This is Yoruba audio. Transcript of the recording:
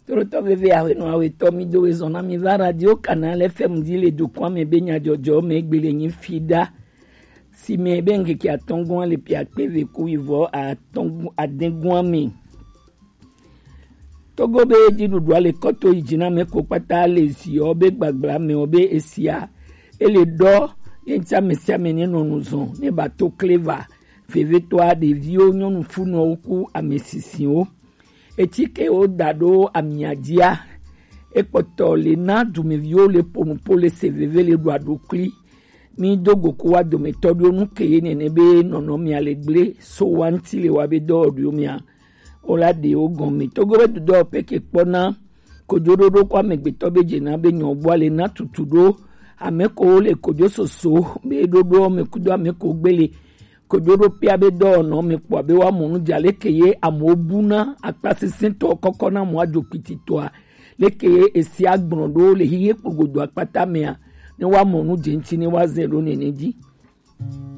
Toroto veve awe no awe tomi do ezona mi va radio canal FM dit les do kwa me benya jojo me gbele nyi fida si me benge ki atongon le pi akpeve ku ivo a tongon adengwan mi togo be di do le koto ijina me ko pata le si obe gbagbla me obe esia ele do yenta mesia meni no nuzon ne bato clever veve toi de vio nyonu funo ku amesisio etike o dado amiadia ekpoto le na du me viole pour le seveve le doa do kli mi dogo ko wa do metodo nu keye ne be nono mi alegble so wanti le wa be do do mi a ola de o gon mi togo be do peke pona kojododo kwa megbeto be je na be nyon bo le na tutudo ameko le kojo soso be dodo me kudo ameko gbele kojodo pia be do no me po be wa munu jale keye amobuna apasisen to kokona mo ajo pititoa le keye esi agbondo le hiye pogodo apata mea ne wa munu jenti ne wa zero neneji